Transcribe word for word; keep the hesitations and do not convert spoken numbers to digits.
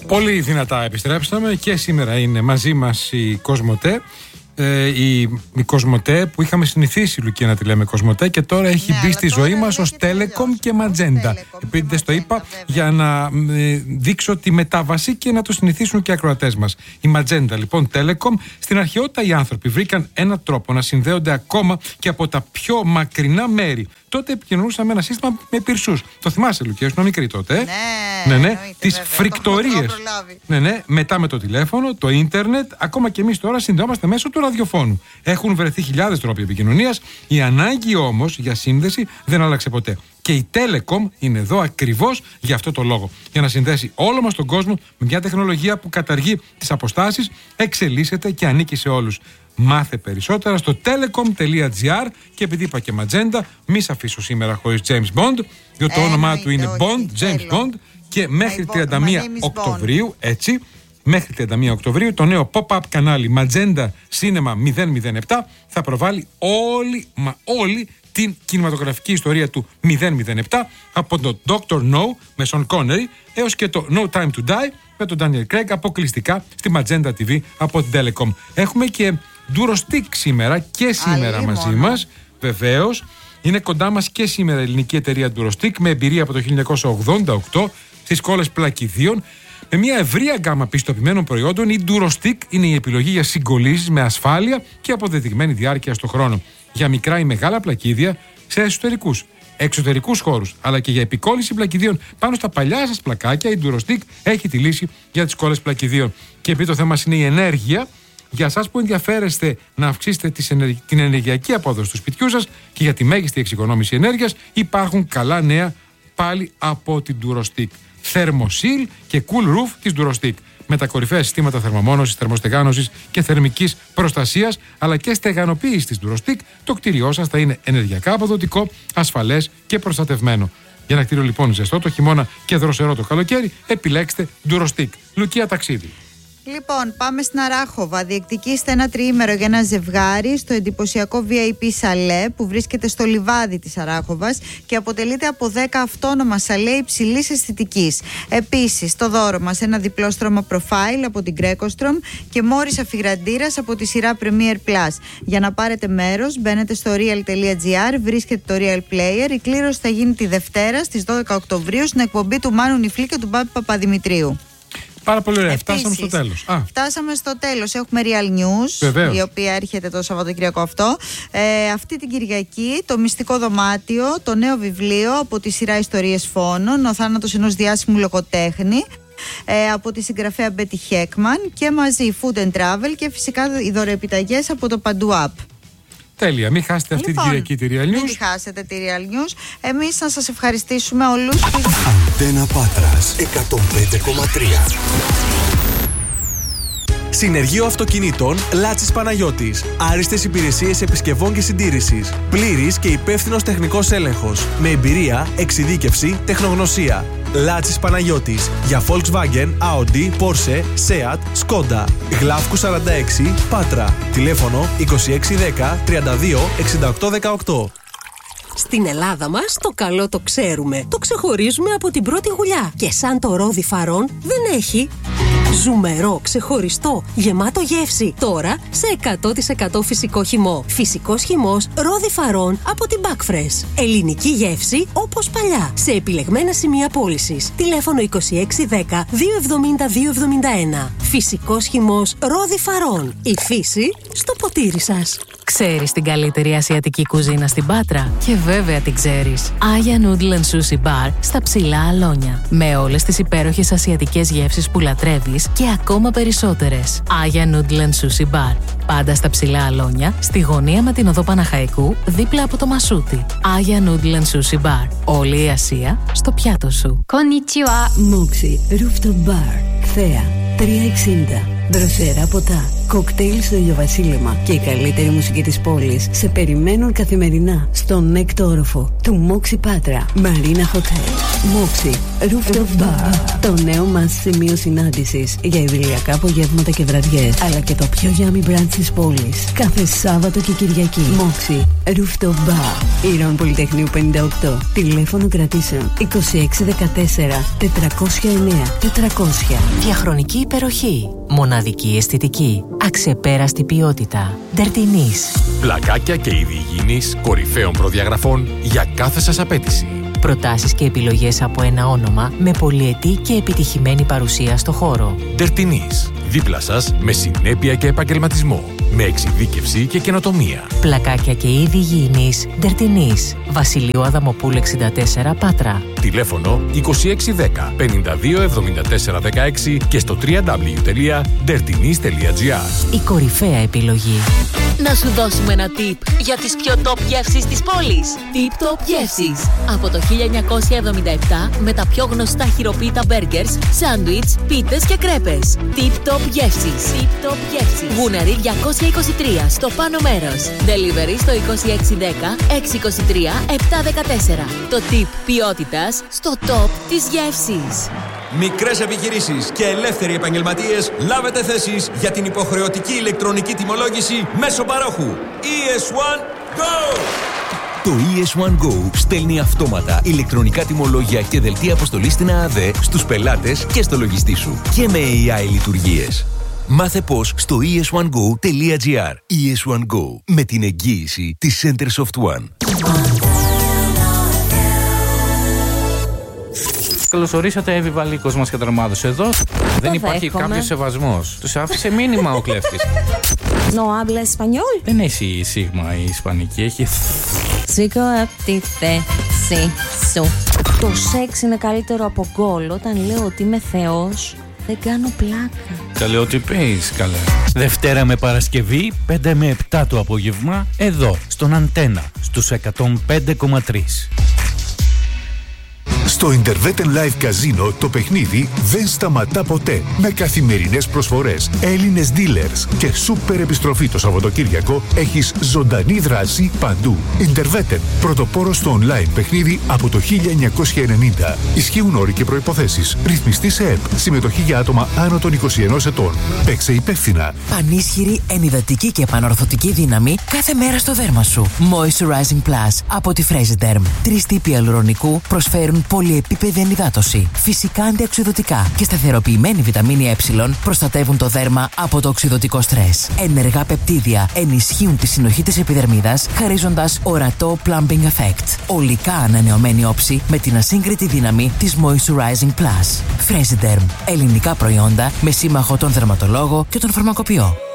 Πολύ δυνατά επιστρέψαμε και σήμερα είναι μαζί μας η Κοσμοτέ. Ε, η, η Κοσμοτέ που είχαμε συνηθίσει, Λουκία, να τη λέμε Κοσμοτέ, και τώρα έχει ναι, μπει στη ζωή μας ως Telecom και Magenta. Επειδή δεν το είπα, βέβαια, για να ε, δείξω τη μετάβαση και να το συνηθίσουν και οι ακροατές μας. Η Magenta, λοιπόν, Telecom. Στην αρχαιότητα οι άνθρωποι βρήκαν έναν τρόπο να συνδέονται ακόμα και από τα πιο μακρινά μέρη. Τότε επικοινωνούσαμε με ένα σύστημα με πυρσούς. Το θυμάσαι, Λουκία, ήσουν μικρή τότε. Ε? Ναι, ναι, ναι. Τις φρικτορίες. Ναι, ναι. Μετά με το τηλέφωνο, το ίντερνετ, ακόμα και εμείς τώρα συνδεόμαστε μέσω του ραδιοφώνου. Έχουν βρεθεί χιλιάδες τρόποι επικοινωνίας. Η ανάγκη όμως για σύνδεση δεν άλλαξε ποτέ. Και η Telecom είναι εδώ ακριβώς για αυτό το λόγο. Για να συνδέσει όλο μας τον κόσμο με μια τεχνολογία που καταργεί τις αποστάσεις, εξελίσσεται και ανήκει σε όλους. Μάθε περισσότερα στο telecom.gr και επειδή είπα και Magenta, μη σε αφήσω σήμερα χωρίς James Bond, διότι το όνομά του είναι Bond, James Bond, και μέχρι τριάντα μία Οκτωβρίου, έτσι, μέχρι τριάντα μία Οκτωβρίου το νέο pop-up κανάλι Magenta Cinema μηδέν μηδέν επτά θα προβάλλει όλη, μα όλη την κινηματογραφική ιστορία του μηδέν μηδέν επτά, από το Doctor No με Sean Connery έως και το No Time to Die με τον Daniel Craig, αποκλειστικά στη Magenta τι βι από την Telecom. Έχουμε και Durostick σήμερα και σήμερα Άλλη μαζί μόνο. μας, βεβαίως. Είναι κοντά μας και σήμερα η ελληνική εταιρεία Durostick με εμπειρία από το χίλια εννιακόσια ογδόντα οκτώ στις κόλλες πλακιδίων. Με μια ευρεία γκάμα πιστοποιημένων προϊόντων, η Durostick είναι η επιλογή για συγκολλήσεις με ασφάλεια και αποδεδειγμένη διάρκεια στο χρόνο. Για μικρά ή μεγάλα πλακίδια σε εσωτερικούς, εξωτερικούς χώρους, αλλά και για επικόλληση πλακιδίων πάνω στα παλιά σας πλακάκια, η Durostick έχει τη λύση για τις κόλλες πλακιδίων. Και επειδή το θέμα είναι η ενέργεια, για εσάς που ενδιαφέρεστε να αυξήσετε την ενεργειακή απόδοση του σπιτιού σας και για τη μέγιστη εξοικονόμηση ενέργειας, υπάρχουν καλά νέα πάλι από την Durostick. Thermoseal και Cool Roof της Durostick. Με τα κορυφαία συστήματα θερμομόνωσης, θερμοστεγάνωσης και θερμικής προστασίας, αλλά και στεγανοποίησης της Durostick, το κτίριό σας θα είναι ενεργειακά αποδοτικό, ασφαλές και προστατευμένο. Για ένα κτίριο λοιπόν ζεστό το χειμώνα και δροσερό το καλοκαίρι, επιλέξτε Durostick. Λουκία, ταξίδι. Λοιπόν, πάμε στην Αράχοβα. Διεκδικήστε ένα τριήμερο για ένα ζευγάρι στο εντυπωσιακό βι άι πι σαλέ που βρίσκεται στο λιβάδι της Αράχοβας και αποτελείται από δέκα αυτόνομα σαλέ υψηλής αισθητικής. Επίσης, το δώρο μας ένα διπλό στρώμα προφάιλ από την Greco-Strom και μόρις αφιγραντήρας από τη σειρά Premier Plus. Για να πάρετε μέρος, μπαίνετε στο real.gr, βρίσκετε το Real Player. Η κλήρωση θα γίνει τη Δευτέρα στις δώδεκα Οκτωβρίου στην εκπομπή του Μάνου Νιφλή και του Πάπη Παπαδημητρίου. Πάρα πολύ ωραία. Επίσης, φτάσαμε στο τέλος. Α. Φτάσαμε στο τέλος. Έχουμε Real News, Βεβαίως. η οποία έρχεται το Σαββατοκύριακο αυτό. Ε, αυτή την Κυριακή, το Μυστικό Δωμάτιο, το νέο βιβλίο από τη σειρά Ιστορίες Φόνων, ο θάνατος ενός διάσημου λογοτέχνη, ε, από τη συγγραφέα Μπέτι Χέκμαν, και μαζί Food and Travel και φυσικά οι δωρεοεπιταγές από το Παντού App. Τέλεια, μην χάσετε αυτή λοιπόν, την Κυριακή τη Real News. Μην χάσετε τη Real News. Εμείς να σας ευχαριστήσουμε όλους. Αντένα Πάτρας εκατόν πέντε κόμμα τρία. Συνεργείο Αυτοκινήτων Λάτσης Παναγιώτης. Άριστες υπηρεσίες επισκευών και συντήρησης. Πλήρης και υπεύθυνος τεχνικός έλεγχος. Με εμπειρία, εξειδίκευση, τεχνογνωσία. Λάτσης Παναγιώτης. Για Volkswagen, Audi, Porsche, Seat, Skoda. Γλάφκου σαράντα έξι, Πάτρα. Τηλέφωνο είκοσι έξι δέκα τριάντα δύο εξήντα οκτώ δεκαοκτώ. Στην Ελλάδα μας το καλό το ξέρουμε. Το ξεχωρίζουμε από την πρώτη γουλιά. Και σαν το ρόδι φαρών δεν έχει. Ζουμερό, ξεχωριστό, γεμάτο γεύση. Τώρα σε εκατό τοις εκατό φυσικό χυμό. Φυσικός χυμός ρόδι φαρών από την Backfresh. Ελληνική γεύση όπως παλιά. Σε επιλεγμένα σημεία πώλησης. Τηλέφωνο είκοσι έξι δέκα δύο εβδομήντα δύο εβδομήντα ένα. Φυσικός χυμός ρόδι φαρών. Η φύση στο ποτήρι σας. Ξέρεις την καλύτερη ασιατική κουζίνα στην Πάτρα? Και βέβαια την ξέρεις. Aya Noodle and Sushi Bar στα Ψηλά Αλόνια. Με όλες τις υπέροχες ασιατικές γεύσεις που λατρεύεις και ακόμα περισσότερες. Aya Noodle and Sushi Bar. Πάντα στα Ψηλά Αλόνια, στη γωνία με την οδό Παναχαϊκού, δίπλα από το Μασούτι. Aya Noodle and Sushi Bar. Όλη η Ασία στο πιάτο σου. Konnichiwa. Moxie Rooftop Bar. Κθέα τριακόσια εξήντα. Δροσερά ποτά, κοκτέιλ στο ηλιοβασίλεμα και η καλύτερη μουσική της πόλης σε περιμένουν καθημερινά στον έκτο όροφο του Moxy Patra Marina Hotel. Moxy Rooftop Bar, το νέο μας σημείο συνάντησης για ιδηλιακά απογεύματα και βραδιές, αλλά και το πιο yummy brunch της πόλης κάθε Σάββατο και Κυριακή. Moxy Rooftop Bar, Ήρων Πολυτεχνείου πενήντα οκτώ. Τηλέφωνο κρατήσεων είκοσι έξι δεκατέσσερα τετρακόσια εννέα τετρακόσια. Διαχρονική υπεροχή. Μοναδική αισθητική. Αξεπέραστη ποιότητα. Dertinis. Πλακάκια και είδη υγιεινής κορυφαίων προδιαγραφών για κάθε σας απέτηση. Προτάσεις και επιλογές από ένα όνομα με πολυετή και επιτυχημένη παρουσία στο χώρο. Dertinis. Δίπλα σας με συνέπεια και επαγγελματισμό. Με εξειδίκευση και καινοτομία. Πλακάκια και είδη υγιεινής. Dertinis. Βασιλείου Αδαμοπούλου εξήντα τέσσερα Πάτρα. Τηλέφωνο είκοσι έξι δέκα πενήντα δύο εβδομήντα τέσσερα δεκαέξι και στο double-u double-u double-u τελεία dertinis τελεία gr. Η κορυφαία επιλογή. Να σου δώσουμε ένα tip για τις πιο top γεύσεις της πόλης. Tip Top Γεύσεις. Από το χίλια εννιακόσια εβδομήντα επτά με τα πιο γνωστά χειροποίητα μπέργκερς, σάντουιτς, πίτες και κρέπες. Tip Top Γεύσεις. Tip Top Γεύσεις. Γούναρη διακόσια είκοσι τρία στο πάνω μέρος. Delivery στο είκοσι έξι δέκα έξι είκοσι τρία επτά δεκατέσσερα. Το tip ποιότητας στο top της γεύσης. Μικρές επιχειρήσεις και ελεύθεροι επαγγελματίες, λάβετε θέσεις για την υποχρεωτική ηλεκτρονική τιμολόγηση μέσω παρόχου. ι ες one Go! Το ι ες one Go στέλνει αυτόματα ηλεκτρονικά τιμολόγια και δελτία αποστολής στην ΑΑΔΕ στους πελάτες και στο λογιστή σου. Και με έι άι λειτουργίες. Μάθε πώς στο ι ες one go τελεία gr. ι ες one Go, με την εγγύηση της Centersoft One. Καλωσορίσατε, Εύη Βαλίκος μας καταρμάδωσε εδώ. Δεν υπάρχει κάποιος σεβασμός. Τους άφησε μήνυμα ο κλέφτης. No habla español. Δεν έχει σίγμα η ισπανική, έχει... Σήκω απ' τη θέση σου. Το σεξ είναι καλύτερο από γκολ. Όταν λέω ότι είμαι θεός, δεν κάνω πλάκα. Καλέ, ό,τι πεις, καλέ. Δευτέρα με Παρασκευή, πέντε με επτά το απόγευμα, εδώ, στον Αντένα, στους εκατόν πέντε κόμμα τρία. Στο Interveten Live Casino το παιχνίδι δεν σταματά ποτέ. Με καθημερινές προσφορές, Έλληνες dealers και σούπερ επιστροφή το Σαββατοκύριακο, έχεις ζωντανή δράση παντού. Interveten, πρωτοπόρο στο online παιχνίδι από το χίλια εννιακόσια ενενήντα. Ισχύουν όροι και προϋποθέσεις. Ρυθμιστή σε ΕΠ. Συμμετοχή για άτομα άνω των είκοσι ενός ετών. Παίξε υπεύθυνα. Πανίσχυρη, ενυδατική και επανορθωτική δύναμη κάθε μέρα στο δέρμα σου. Moisturizing Plus από τη Fresiderm. Τρεις τύποι αλουρονικού προσφέρουν πολυεπίπεδη ενυδάτωση, φυσικά αντιοξειδωτικά και σταθεροποιημένη βιταμίνη Ε προστατεύουν το δέρμα από το οξειδωτικό στρες. Ενεργά πεπτίδια ενισχύουν τη συνοχή της επιδερμίδας, χαρίζοντας ορατό plumping effect. Ολικά ανανεωμένη όψη με την ασύγκριτη δύναμη της Moisturizing Plus. Fresiderm. Ελληνικά προϊόντα με σύμμαχο τον δερματολόγο και τον φαρμακοποιό.